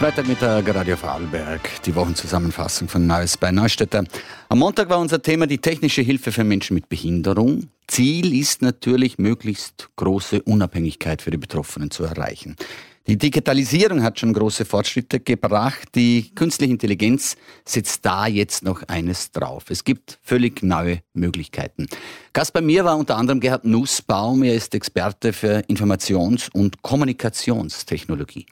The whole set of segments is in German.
Freitagmittag, Radio Vorarlberg, die Wochenzusammenfassung von Neues bei Neustädter. Am Montag war unser Thema die technische Hilfe für Menschen mit Behinderung. Ziel ist natürlich, möglichst große Unabhängigkeit für die Betroffenen zu erreichen. Die Digitalisierung hat schon große Fortschritte gebracht. Die künstliche Intelligenz setzt da jetzt noch eines drauf. Es gibt völlig neue Möglichkeiten. Gast bei mir war unter anderem Gerhard Nussbaum. Er ist Experte für Informations- und Kommunikationstechnologie.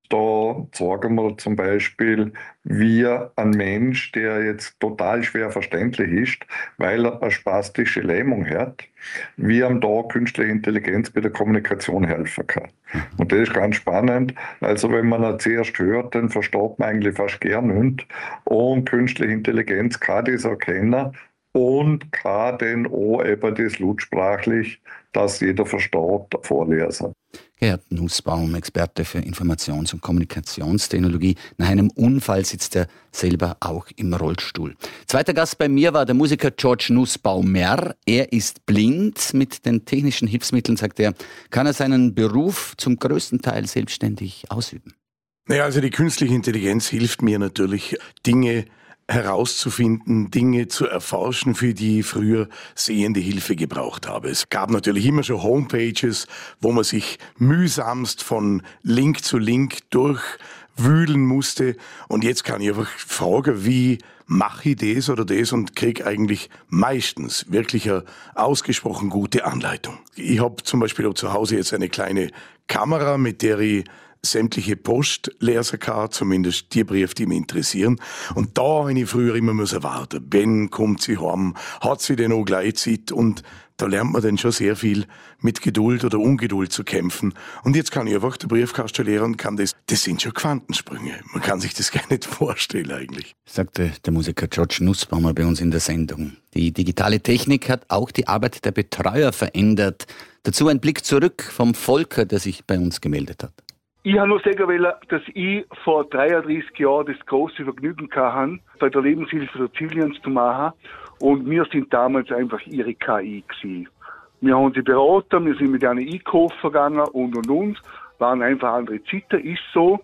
Da sagen wir zum Beispiel, wie ein Mensch, der jetzt total schwer verständlich ist, weil er eine spastische Lähmung hat, wie ihm da künstliche Intelligenz bei der Kommunikation helfen kann. Und das ist ganz spannend. Also wenn man das zuerst hört, dann versteht man eigentlich fast gar nicht. Und künstliche Intelligenz kann das erkennen und kann dann auch eben das lautsprachlich, dass jeder versteht, vorlesen. Gerhard Nussbaum, Experte für Informations- und Kommunikationstechnologie. Nach einem Unfall sitzt er selber auch im Rollstuhl. Zweiter Gast bei mir war der Musiker George Nussbaumer. Er ist blind. Mit den technischen Hilfsmitteln, sagt er, kann er seinen Beruf zum größten Teil selbstständig ausüben. Naja, also die künstliche Intelligenz hilft mir natürlich, Dinge herauszufinden, Dinge zu erforschen, für die ich früher sehende Hilfe gebraucht habe. Es gab natürlich immer schon Homepages, wo man sich mühsamst von Link zu Link durchwühlen musste. Und jetzt kann ich einfach fragen, wie mache ich das oder das, und kriege eigentlich meistens wirklich eine ausgesprochen gute Anleitung. Ich habe zum Beispiel auch zu Hause jetzt eine kleine Kamera, mit der ich sämtliche Post lesen kann, zumindest die Briefe, die mich interessieren. Und da habe ich früher immer warten. Ben kommt sie heim, hat sie denn auch gleich Zeit, und da lernt man dann schon sehr viel mit Geduld oder Ungeduld zu kämpfen. Und jetzt kann ich einfach den Briefkasten leeren und kann das sind schon Quantensprünge. Man kann sich das gar nicht vorstellen eigentlich. Sagte der Musiker George Nussbaumer bei uns in der Sendung. Die digitale Technik hat auch die Arbeit der Betreuer verändert. Dazu ein Blick zurück vom Volker, der sich bei uns gemeldet hat. Ich habe nur sagen wollen, dass ich vor 33 Jahren das große Vergnügen hatte, bei der Lebenshilfe der Zillions zu machen. Und wir sind damals einfach ihre KI gewesen. Wir haben sie beraten, wir sind mit einer einkaufen gegangen und. Waren einfach andere Zeiten, ist so.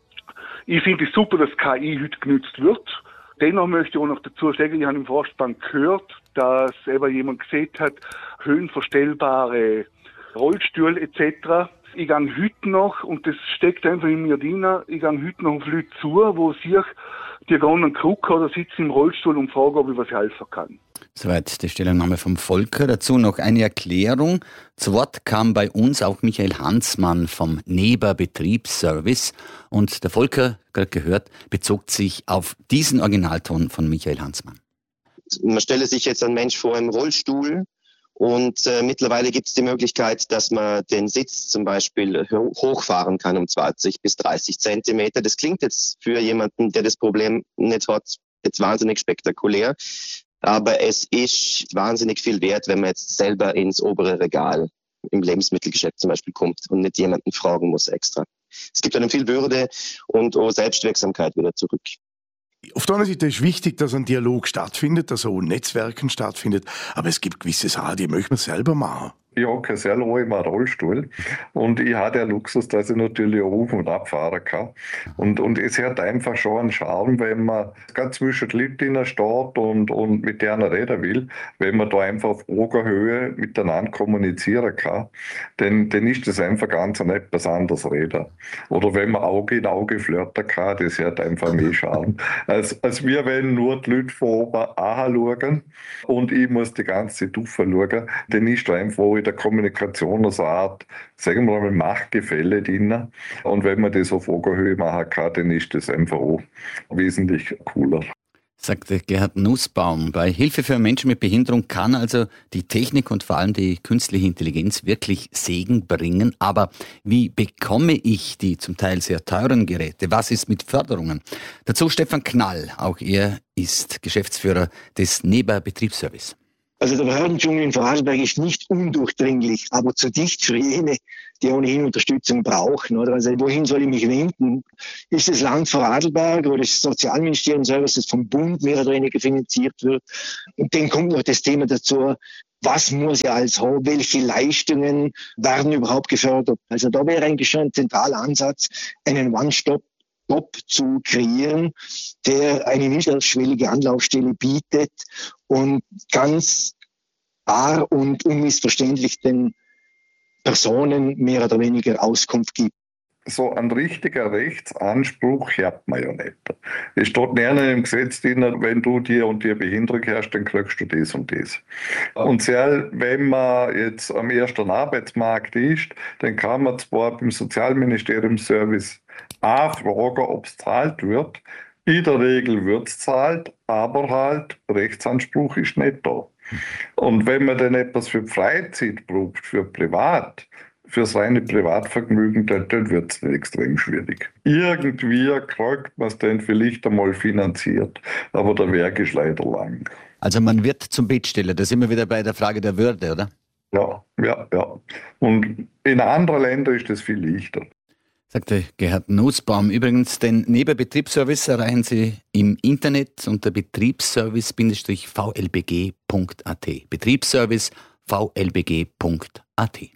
Ich finde es super, dass KI heute genutzt wird. Dennoch möchte ich auch noch dazu sagen, ich habe im Vorspann gehört, dass eben jemand gesehen hat, höhenverstellbare Rollstühle etc. Ich gehe heute noch, und das steckt einfach in mir drin, ich gehe heute noch auf Leute zu, wo sich die gehen einen Krug oder sitzen im Rollstuhl und fragen, ob ich was helfen kann. Soweit die Stellungnahme vom Volker. Dazu noch eine Erklärung. Zu Wort kam bei uns auch Michael Hansmann vom NEBA Betriebsservice. Und der Volker, gerade gehört, bezog sich auf diesen Originalton von Michael Hansmann. Man stelle sich jetzt einen Mensch vor im Rollstuhl. Und mittlerweile gibt es die Möglichkeit, dass man den Sitz zum Beispiel hochfahren kann um 20 bis 30 Zentimeter. Das klingt jetzt für jemanden, der das Problem nicht hat, jetzt wahnsinnig spektakulär. Aber es ist wahnsinnig viel wert, wenn man jetzt selber ins obere Regal im Lebensmittelgeschäft zum Beispiel kommt und nicht jemanden fragen muss extra. Es gibt dann viel Würde und auch Selbstwirksamkeit wieder zurück. Auf der anderen Seite ist wichtig, dass ein Dialog stattfindet, dass auch Netzwerken stattfindet. Aber es gibt gewisse Sachen, die möchte man selber machen. Ich hocke sehr lange im Rollstuhl und ich habe den Luxus, dass ich natürlich auf- und abfahren kann. Und es hat einfach schon einen Charme, wenn man ganz zwischen den Leuten steht und mit denen reden will, wenn man da einfach auf Augenhöhe miteinander kommunizieren kann, dann ist das einfach ganz etwas anderes reden. Oder wenn man Auge in Auge flirten kann, das hat einfach mehr Charme. Als wir, wenn nur die Leute von oben anschauen und ich muss die ganze Zeit aufschauen, dann ist da einfach in der Kommunikation so eine Art, sagen wir mal, Machtgefälle drin. Und wenn man das auf Augenhöhe machen kann, dann ist das einfach auch wesentlich cooler. Sagte Gerhard Nussbaum. Bei Hilfe für Menschen mit Behinderung kann also die Technik und vor allem die künstliche Intelligenz wirklich Segen bringen. Aber wie bekomme ich die zum Teil sehr teuren Geräte? Was ist mit Förderungen? Dazu Stefan Knall. Auch er ist Geschäftsführer des NEBA Betriebsservice. Also der Behördendschungel in Vorarlberg ist nicht undurchdringlich, aber zu dicht für jene, die ohnehin Unterstützung brauchen. Oder? Also wohin soll ich mich wenden? Ist das Land Vorarlberg oder das Sozialministerium selber, das vom Bund mehr oder weniger finanziert wird? Und dann kommt noch das Thema dazu, was muss ich alles haben? Welche Leistungen werden überhaupt gefördert? Also da wäre eigentlich schon ein zentraler Ansatz, einen One-Stop Shop zu kreieren, der eine niederschwellige Anlaufstelle bietet und ganz klar und unmissverständlich den Personen mehr oder weniger Auskunft gibt. So ein richtiger Rechtsanspruch hat man ja nicht. Es steht nirgends im Gesetz drin, wenn du die und die Behinderung hast, dann kriegst du das und das. Und selbst wenn man jetzt am ersten Arbeitsmarkt ist, dann kann man zwar beim Sozialministerium-Service anfragen, ob es gezahlt wird. In der Regel wird es gezahlt, aber halt Rechtsanspruch ist nicht da. Und wenn man dann etwas für die Freizeit braucht, für privat, fürs reine Privatvergnügen, dann wird es extrem schwierig. Irgendwie kriegt man es dann vielleicht einmal finanziert, aber der Weg ist leider lang. Also man wird zum Bittsteller, da sind wir wieder bei der Frage der Würde, oder? Ja. Und in anderen Ländern ist das viel leichter. Sagte Gerhard Nussbaum. Übrigens, den Nebenbetriebsservice erreichen Sie im Internet unter betriebsservice-vlbg.at. Betriebsservice-vlbg.at.